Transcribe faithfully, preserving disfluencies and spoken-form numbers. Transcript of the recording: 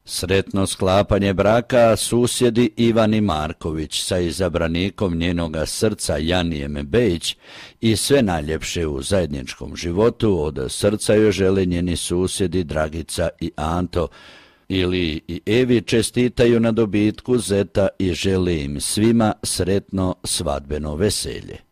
Sretno sklapanje braka susjedi Ivani Marković sa izabranikom njenoga srca Janijem Bejić i sve najljepše u zajedničkom životu od srca joj žele njeni susjedi Dragica i Anto. Ili i Evi čestitaju na dobitku zeta i žele im svima sretno svadbeno veselje.